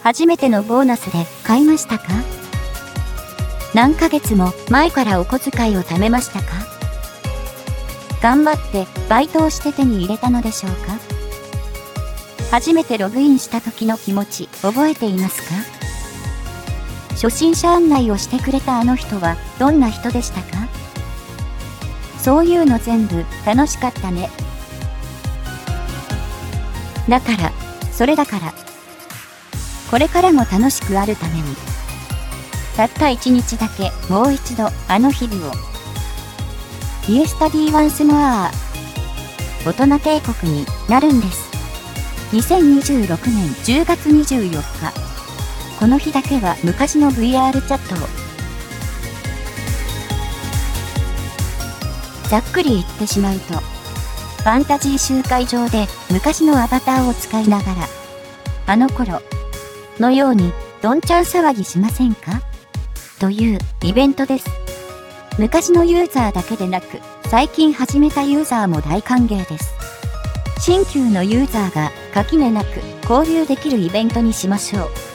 初めてのボーナスで買いましたか？何ヶ月も前からお小遣いを貯めましたか？頑張ってバイトをして手に入れたのでしょうか？初めてログインした時の気持ち覚えていますか？初心者案内をしてくれたあの人はどんな人でしたか？そういうの全部楽しかったね。だから、それだから。これからも楽しくあるために。たった一日だけもう一度あの日々を。イエスタディワンスモア。大人帝国になるんです。2026年10月24日。この日だけは昔の VR チャットを。ざっくり言ってしまうと、ファンタジー集会場で昔のアバターを使いながら、あの頃のようにどんちゃん騒ぎしませんか？というイベントです。昔のユーザーだけでなく、最近始めたユーザーも大歓迎です。新旧のユーザーが垣根なく交流できるイベントにしましょう。